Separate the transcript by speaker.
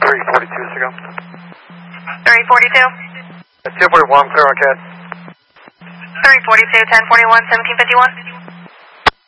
Speaker 1: 342 is to go.
Speaker 2: 342?
Speaker 1: 241, clear on CAD.
Speaker 2: 342, 1041, 1751.